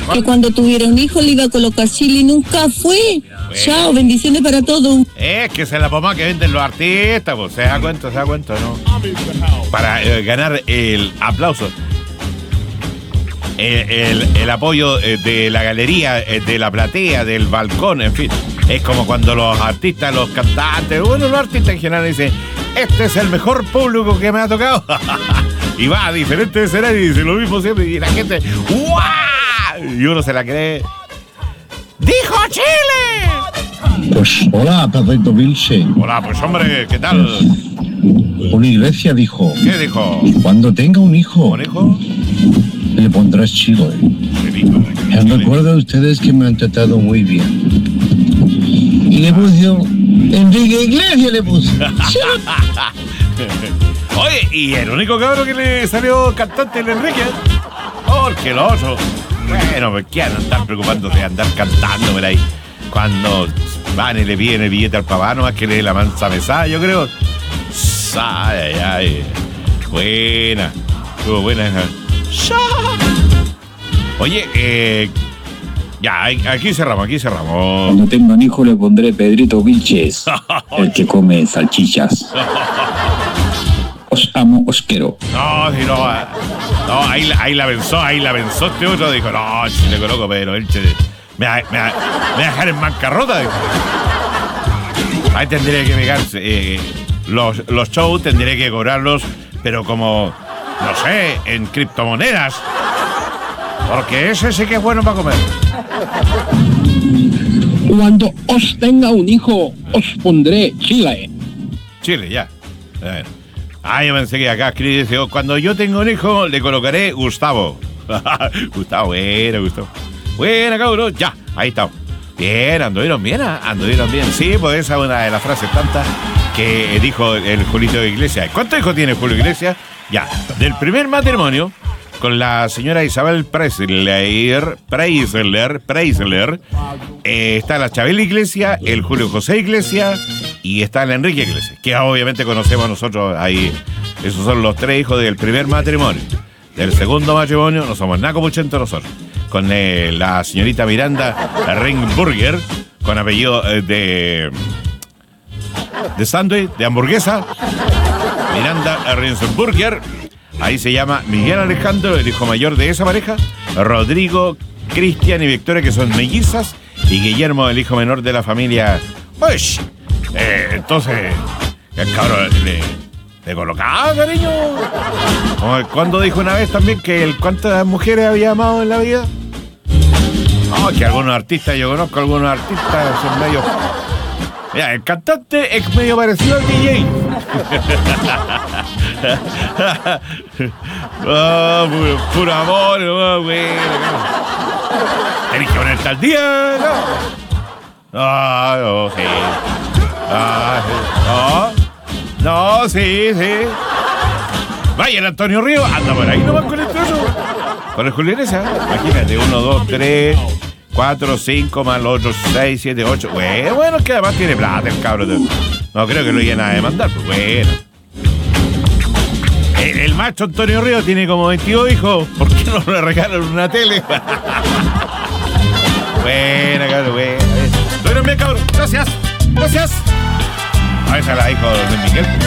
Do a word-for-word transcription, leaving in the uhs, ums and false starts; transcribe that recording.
que cuando tuviera un hijo le iba a colocar chile y nunca fue. Bueno. Chao, bendiciones para todos. Es que esa es la pomada que venden los artistas, pues, se da cuenta, se da cuenta, ¿no? Para eh, ganar el aplauso. El, el, el apoyo de la galería, de la platea, del balcón, en fin. Es como cuando los artistas, los cantantes, bueno, los artistas en general dicen, este es el mejor público que me ha tocado. Y va a diferentes escenarios y dice lo mismo siempre. Y la gente, ¡guau! Y uno se la cree. ¡Dijo Chile! Pues hola, Pedrito Vilche. Hola, pues hombre, ¿qué tal? Una iglesia dijo. ¿Qué dijo? Cuando tenga un hijo. ¿Un hijo? Le pondrás Chile. Me recuerdo a ustedes que me han tratado muy bien. Y le puso Enrique Iglesias, le puso. Oye, y el único cabrón que le salió cantante el Enrique. Porque el otro. Bueno, pues ¿qué andan preocupándose de andar cantando por ahí? Cuando van y le piden el billete al papá, nomás que le dé la mansa besada, yo creo. Ay, ay, ay. Buena. Estuvo buena esa. Oye, eh, ya, aquí cerramos, aquí cerramos. Cuando tenga un hijo le pondré Pedrito Vilches, el que come salchichas. Os amo, os quiero. No, si no, no, ahí, ahí la pensó, ahí la pensó este otro, dijo, no, si le coloco Pedro Vilches, me va, me, va, me va a dejar en bancarrota. Dijo. Ahí tendría que pegarse, eh, los, los shows tendría que cobrarlos, pero como... no sé, en criptomonedas. Porque ese sí que es bueno para comer. Cuando os tenga un hijo, os pondré Chile. Chile, ya. Ah, yo pensé que acá escribí, dice, cuando yo tenga un hijo, le colocaré Gustavo. Gustavo, bueno, Gustavo. Buena, cabrón, ya, ahí está. Bien, anduvieron bien, anduvieron bien. Sí, pues esa es una de las frases tantas que dijo el Julito Iglesias. ¿Cuántos hijos tiene Julio Iglesias? Ya, del primer matrimonio con la señora Isabel Preisler, Preisler, Preisler, eh, está la Chabela Iglesias, el Julio José Iglesias y está el Enrique Iglesias, que obviamente conocemos nosotros ahí. Esos son los tres hijos del primer matrimonio. Del segundo matrimonio no somos nada copuchentos nosotros. Con eh, la señorita Miranda Ringburger, con apellido eh, de... de sándwich, de hamburguesa. Miranda Ringburger. Ahí se llama Miguel Alejandro, el hijo mayor de esa pareja. Rodrigo, Cristian y Victoria, que son mellizas. Y Guillermo, el hijo menor de la familia. Pues, eh, entonces, el cabrón le, le colocaba, cariño. Cuando dijo una vez también que el cuántas mujeres había amado en la vida. Oh, que algunos artistas, yo conozco algunos artistas, son medio... Mira, el cantante es medio parecido al D J. Oh, puro, puro amor, oh, güey. Tenés que ponerte al día, ¿no? Ah, no, sí. Ah, sí. No, no, sí, sí. Vaya, el Antonio Río, anda por ahí nomás con el trozo. Con el Julio Iglesias, imagínate, uno, dos, tres... cuatro, cinco, más los otros seis, siete, ocho. Bueno, bueno, que además tiene plata el cabrón. No creo que lo iban a demandar, pues bueno. El, el macho Antonio Río tiene como veintidós hijos. ¿Por qué no le regalan una tele? Buena, cabrón, buena. Bueno, bien, cabrón. Gracias. Gracias. A esa la dijo de Miguel.